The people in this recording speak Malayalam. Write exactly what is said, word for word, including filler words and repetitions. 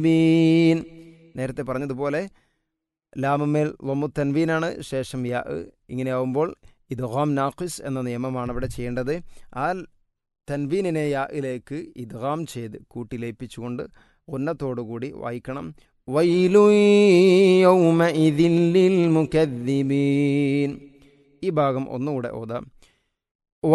ബീൻ. നേരത്തെ പറഞ്ഞതുപോലെ ലാമുമേൽ വമു തൻവീനാണ്, ശേഷം യാ. ഇങ്ങനെയാവുമ്പോൾ ഇദ്ഗാം നാഖിസ് എന്ന നിയമമാണ് അവിടെ ചെയ്യേണ്ടത്. ആ തൻവീനിനെ യായിലേക്ക് ഇദ്ഗാം ചെയ്ത് കൂട്ടിലയിപ്പിച്ചുകൊണ്ട് ഉന്നത്തോടുകൂടി വായിക്കണം. വൈലു യൗമഇദിൻ ലിൽ മുകദ്ദിബീൻ. ഈ ഭാഗം ഒന്നുകൂടെ ഓതാം.